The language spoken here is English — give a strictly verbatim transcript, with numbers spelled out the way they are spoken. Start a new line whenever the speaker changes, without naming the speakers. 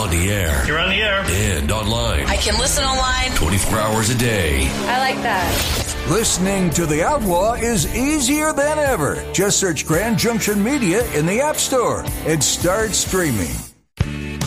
On the air.
You're on the air.
And online.
I can listen online.
twenty-four hours a day.
I like that.
Listening to The Outlaw is easier than ever. Just search Grand Junction Media in the App Store and start streaming.